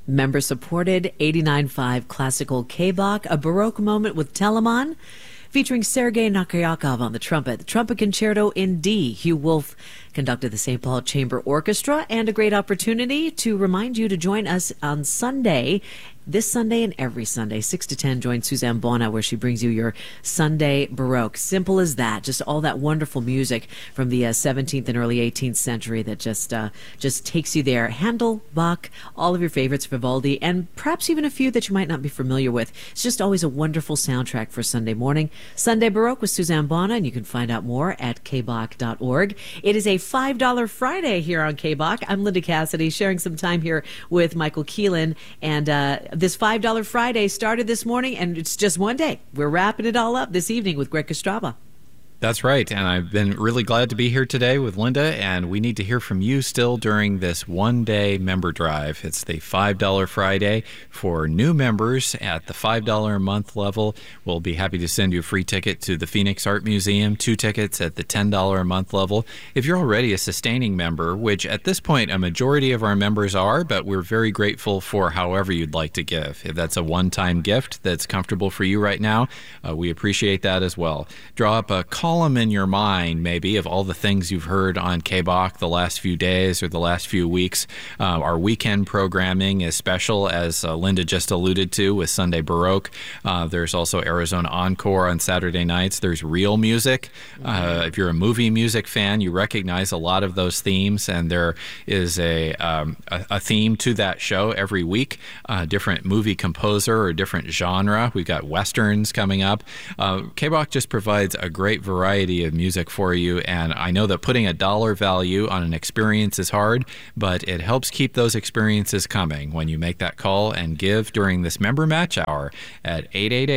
Member-supported 89.5 classical K-Bach, a Baroque moment with Telemann, featuring Sergei Nakyakov on the trumpet. The trumpet concerto in D. Hugh Wolf conducted the St. Paul Chamber Orchestra, and a great opportunity to remind you to join us on Sunday, this Sunday and every Sunday, 6 to 10, join Suzanne Bona, where she brings you your Sunday Baroque. Simple as that. Just all that wonderful music from the 17th and early 18th century that just takes you there. Handel, Bach, all of your favorites, Vivaldi, and perhaps even a few that you might not be familiar with. It's just always a wonderful soundtrack for Sunday morning. Sunday Baroque with Suzanne Bona, and you can find out more at kbach.org. It is a $5 Friday here on K-Bach. I'm Linda Cassidy, sharing some time here with Michael Keelan, and this $5 Friday started this morning, and it's just one day. We're wrapping it all up this evening with Greg Kostrava. That's right, and I've been really glad to be here today with Linda, and we need to hear from you still during this one-day member drive. It's the $5 Friday for new members at the $5 a month level. We'll be happy to send you a free ticket to the Phoenix Art Museum, 2 tickets at the $10 a month level. If you're already a sustaining member, which at this point a majority of our members are, but we're very grateful for however you'd like to give. If that's a one-time gift that's comfortable for you right now, we appreciate that as well. Draw up a column in your mind, maybe, of all the things you've heard on K-Bach the last few days or the last few weeks. Our weekend programming is special, as Linda just alluded to, with Sunday Baroque. There's also Arizona Encore on Saturday nights. There's real music. If you're a movie music fan, you recognize a lot of those themes, and there is a theme to that show every week, a different movie composer or different genre. We've got Westerns coming up. K-Bach just provides a great variety of music for you, and I know that putting a dollar value on an experience is hard, but it helps keep those experiences coming when you make that call and give during this member match hour at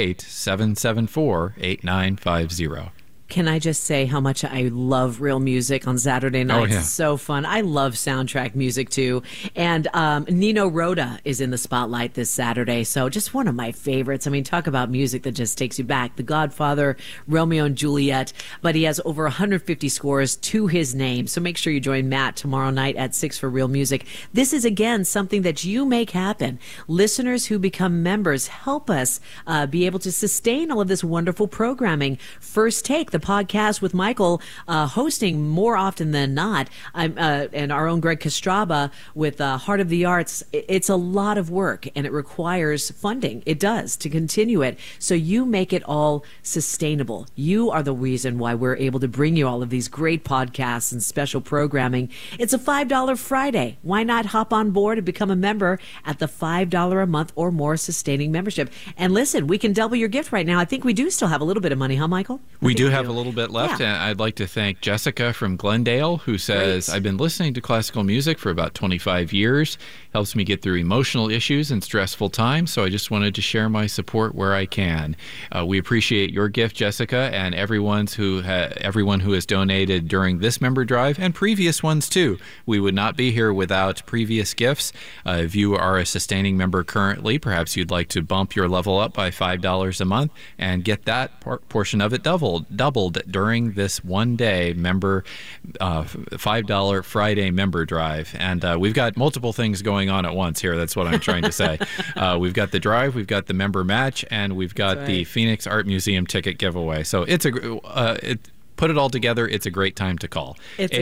888-774-8950. Can I just say how much I love real music on Saturday nights? Oh, yeah. It's so fun. I love soundtrack music, too. And Nino Rota is in the spotlight this Saturday, so just one of my favorites. I mean, talk about music that just takes you back. The Godfather, Romeo and Juliet, but he has over 150 scores to his name, so make sure you join Matt tomorrow night at 6 for real music. This is, again, something that you make happen. Listeners who become members help us be able to sustain all of this wonderful programming. First Take, the podcast with Michael hosting more often than not, and our own Greg Kostrava with Heart of the Arts. It's a lot of work, and it requires funding. It does, to continue it. So you make it all sustainable. You are the reason why we're able to bring you all of these great podcasts and special programming. It's a $5 Friday. Why not hop on board and become a member at the $5 a month or more sustaining membership? And listen, we can double your gift right now. I think we do still have a little bit of money, huh, Michael? We do have a little bit left, and I'd like to thank Jessica from Glendale, who says, I've been listening to classical music for about 25 years. Helps me get through emotional issues and stressful times, so I just wanted to share my support where I can. We appreciate your gift, Jessica, and everyone who has donated during this member drive, and previous ones too. We would not be here without previous gifts. If you are a sustaining member currently, perhaps you'd like to bump your level up by $5 a month and get that portion of it doubled during this one-day member $5 Friday member drive. And we've got multiple things going on at once here. That's what I'm trying to say. We've got the drive, we've got the member match, and we've got the Phoenix Art Museum ticket giveaway. So it's put it all together, it's a great time to call.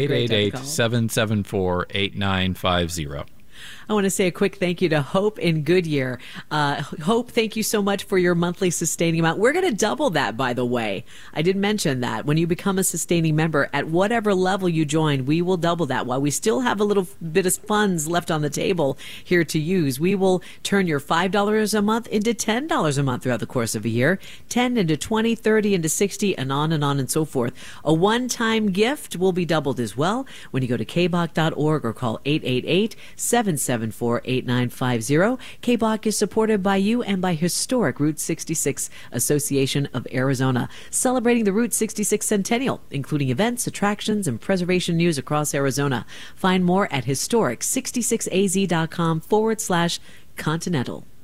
888-774-8950. I want to say a quick thank you to Hope in Goodyear. Hope, thank you so much for your monthly sustaining amount. We're going to double that, by the way. I did mention that. When you become a sustaining member, at whatever level you join, we will double that. While we still have a little bit of funds left on the table here to use, we will turn your $5 a month into $10 a month throughout the course of a year, 10 into 20, 30 into 60, and on and so forth. A one-time gift will be doubled as well when you go to kbach.org or call 888-774-8950. K-Bach is supported by you and by historic Route 66 Association of Arizona, celebrating the Route 66 centennial, including events, attractions, and preservation news across Arizona. Find more at historic66az.com/continental.